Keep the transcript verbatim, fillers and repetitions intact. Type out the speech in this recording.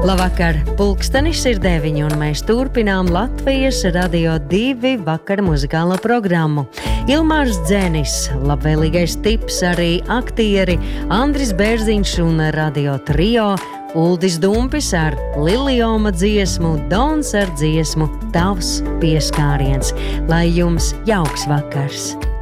Labvakar, pulkstenis ir deviņi un mēs turpinām Latvijas Radio divi vakara muzikālo programmu. Ilmārs Dzenis, labvēlīgais tips, arī aktieri Andris Bērziņš un Radio Trio, Uldis Dumpis ar Lilioma dziesmu, Dons ar dziesmu Tavs pieskāriens. Lai jums jauks vakars!